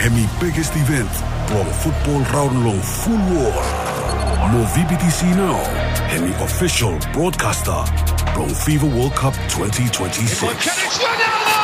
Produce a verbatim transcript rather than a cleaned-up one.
Hemi biggest event, plong football round long full war. Mo V B T C now, Hemi official broadcaster, plong FIFA World Cup twenty twenty-six.